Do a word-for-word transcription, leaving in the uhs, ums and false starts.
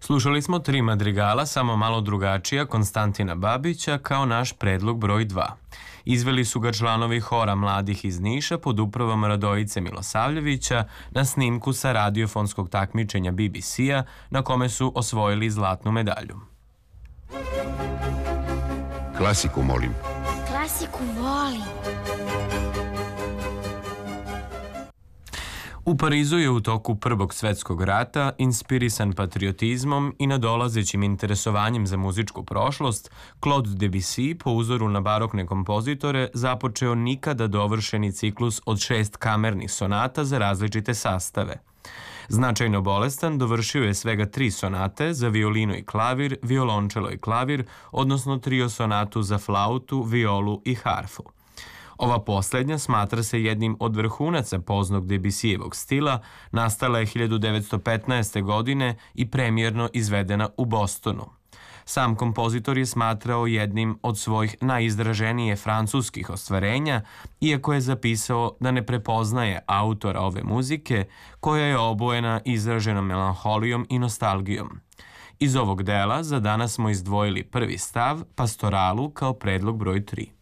Slušali smo tri madrigala, samo malo drugačija, Konstantina Babića kao naš predlog broj dva. Izveli su ga članovi hora mladih iz Niša pod upravom Radojice Milosavljevića na snimku sa radiofonskog takmičenja B B C-a na kome su osvojili zlatnu medalju. Klasiku molim. Klasiku volim. U Parizu je u toku Prvog svetskog rata, inspirisan patriotizmom i nadolazećim interesovanjem za muzičku prošlost, Claude Debussy, po uzoru na barokne kompozitore, započeo nikada dovršeni ciklus od šest kamernih sonata za različite sastave. Značajno bolestan, dovršio je svega tri sonate za violino i klavir, violončelo i klavir, odnosno trio sonatu za flautu, violu i harfu. Ova poslednja smatra se jednim od vrhunaca poznog Debussijevog stila, nastala je hiljadu devetsto petnaeste. godine i premijerno izvedena u Bostonu. Sam kompozitor je smatrao jednim od svojih najizraženije francuskih ostvarenja, iako je zapisao da ne prepoznaje autora ove muzike, koja je obojena izraženom melanholijom i nostalgijom. Iz ovog dela za danas smo izdvojili prvi stav, Pastoralu, kao predlog broj tri.